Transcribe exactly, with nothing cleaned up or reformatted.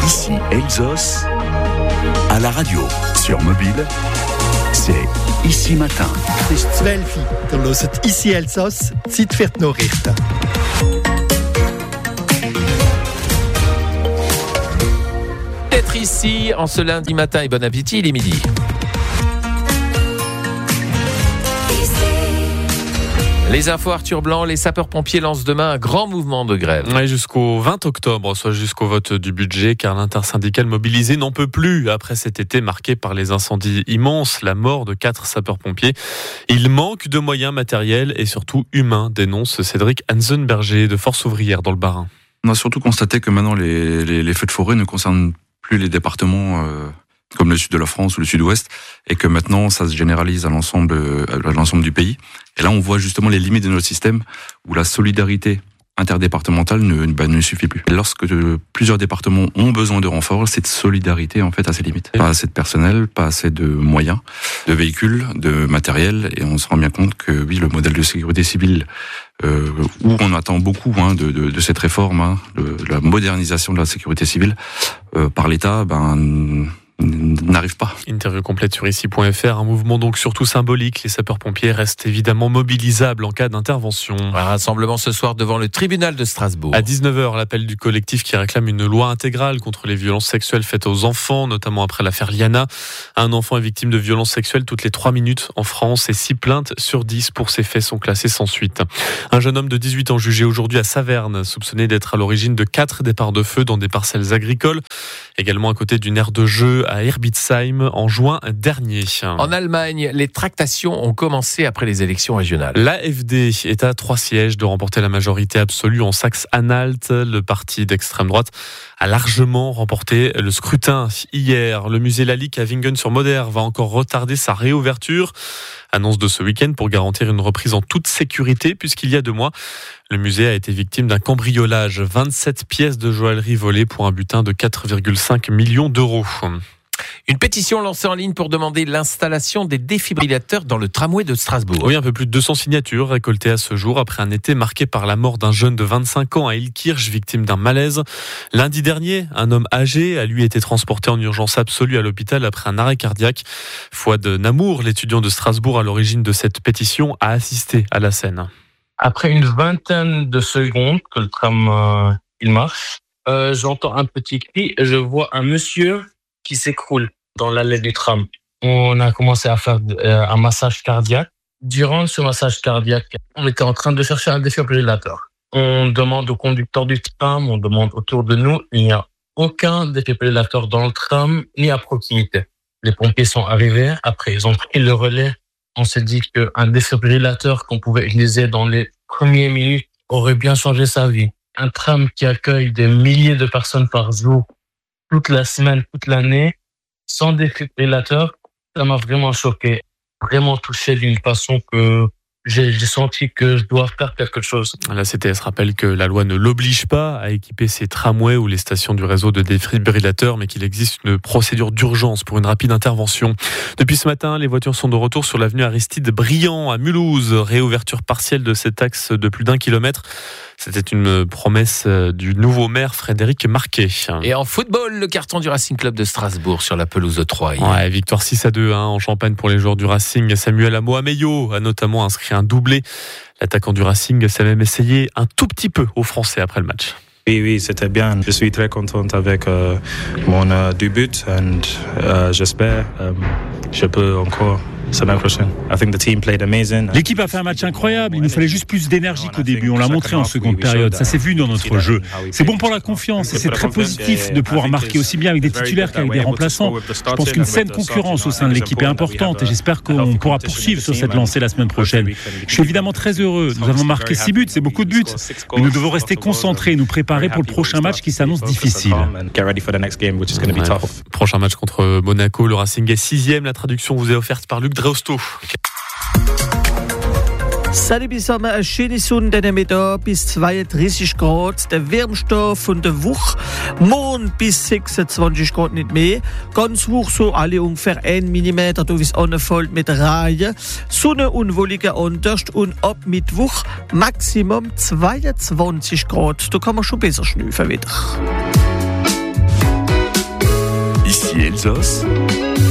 Ici Elsos, à la radio, sur mobile, c'est Ici Matin. Es ist zwölf Uhr, ihr hört Ici Elsos, Zeit für die Nachrichten. D'être ici en ce lundi matin et bon appétit, il est midi. Les infos Arthur Blanc, les sapeurs-pompiers lancent demain un grand mouvement de grève. Ouais, jusqu'au vingt octobre, soit jusqu'au vote du budget, car l'intersyndicale mobilisée n'en peut plus après cet été marqué par les incendies immenses, la mort de quatre sapeurs-pompiers. Il manque de moyens matériels et surtout humains, dénonce Cédric Hansenberger de Force ouvrière dans le Bas-Rhin. On a surtout constaté que maintenant les, les, les feux de forêt ne concernent plus les départements euh, comme le sud de la France ou le sud-ouest, et que maintenant ça se généralise à l'ensemble, à l'ensemble du pays. Et là on voit justement les limites de notre système où la solidarité interdépartementale ne, bah, ne suffit plus. Lorsque de, plusieurs départements ont besoin de renforts, cette solidarité en fait a ses limites. Pas assez de personnel, pas assez de moyens, de véhicules, de matériel, et on se rend bien compte que oui, le modèle de sécurité civile euh, où on attend beaucoup hein, de, de, de cette réforme, hein, de, de la modernisation de la sécurité civile euh, par l'État, ben n'arrive pas. Interview complète sur ici point f r, un mouvement donc surtout symbolique. Les sapeurs-pompiers restent évidemment mobilisables en cas d'intervention. Un rassemblement ce soir devant le tribunal de Strasbourg. À dix-neuf heures, l'appel du collectif qui réclame une loi intégrale contre les violences sexuelles faites aux enfants, notamment après l'affaire Liana. Un enfant est victime de violences sexuelles toutes les trois minutes en France et six plaintes sur dix pour ces faits sont classées sans suite. Un jeune homme de dix-huit ans jugé aujourd'hui à Saverne, soupçonné d'être à l'origine de quatre départs de feu dans des parcelles agricoles, également à côté d'une aire de jeu à Herbitsheim en juin dernier. En Allemagne, les tractations ont commencé après les élections régionales. L'A F D est à trois sièges de remporter la majorité absolue en Saxe-Anhalt. Le parti d'extrême droite a largement remporté le scrutin hier. Le musée Lalique à Wingen-sur-Moder va encore retarder sa réouverture. Annonce de ce week-end pour garantir une reprise en toute sécurité, puisqu'il y a deux mois, le musée a été victime d'un cambriolage. vingt-sept pièces de joaillerie volées pour un butin de quatre virgule cinq millions d'euros. Une pétition lancée en ligne pour demander l'installation des défibrillateurs dans le tramway de Strasbourg. Oui, un peu plus de deux cents signatures récoltées à ce jour après un été marqué par la mort d'un jeune de vingt-cinq ans à Ilkirch, victime d'un malaise. Lundi dernier, un homme âgé a lui été transporté en urgence absolue à l'hôpital après un arrêt cardiaque. Fouad Namour, l'étudiant de Strasbourg à l'origine de cette pétition, a assisté à la scène. Après une vingtaine de secondes que le tram euh, il marche, euh, j'entends un petit cri et je vois un monsieur qui s'écroule dans l'allée du tram. On a commencé à faire euh, un massage cardiaque. Durant ce massage cardiaque, on était en train de chercher un défibrillateur. On demande au conducteur du tram, on demande autour de nous, il n'y a aucun défibrillateur dans le tram ni à proximité. Les pompiers sont arrivés, après ils ont pris le relais. On s'est dit qu'un défibrillateur qu'on pouvait utiliser dans les premières minutes aurait bien changé sa vie. Un tram qui accueille des milliers de personnes par jour, toute la semaine, toute l'année, sans défibrillateur, ça m'a vraiment choqué, vraiment touché d'une façon que j'ai, j'ai senti que je dois faire quelque chose. La C T S rappelle que la loi ne l'oblige pas à équiper ses tramways ou les stations du réseau de défibrillateurs, mais qu'il existe une procédure d'urgence pour une rapide intervention. Depuis ce matin, les voitures sont de retour sur l'avenue Aristide Briand à Mulhouse. Réouverture partielle de cet axe de plus d'un kilomètre. C'était une promesse du nouveau maire Frédéric Marquet. Et en football, le carton du Racing Club de Strasbourg sur la pelouse de Troyes. Ouais, victoire six à deux hein, en Champagne pour les joueurs du Racing. Samuel Amoameyo a notamment inscrit un doublé. L'attaquant du Racing s'est même essayé un tout petit peu aux Français après le match. Oui, oui, c'était bien. Je suis très contente avec euh, mon euh, début et euh, j'espère que euh, je peux encore semaine prochaine. I think the team played amazing. L'équipe a fait un match incroyable. Il nous fallait juste plus d'énergie qu'au début. On l'a montré en seconde période. Ça s'est vu dans notre jeu. C'est bon pour la confiance et c'est très positif de pouvoir marquer aussi bien avec des titulaires qu'avec des remplaçants. Je pense qu'une saine concurrence au sein de l'équipe est importante et j'espère qu'on pourra poursuivre sur cette lancée la semaine prochaine. Je suis évidemment très heureux. Nous avons marqué six buts, c'est beaucoup de buts. Mais nous devons rester concentrés et nous préparer pour le prochain match qui s'annonce difficile. Ouais, prochain match contre Monaco. Le Racing est sixième. La traduction vous est offerte par Luc Dreosto. Salut zusammen, eine schöne Sonne Mittag bis zweiunddreißig Grad, der wärmste von der Woche. Morgen bis sechsundzwanzig Grad, nicht mehr. Ganz hoch so alle ungefähr ein Millimeter, da ist anfällt mit Reihen. Sonne und wollige anders und ab Mittwoch Maximum zweiundzwanzig Grad. Da kann man schon besser schnüffeln wieder. Ici Elsos.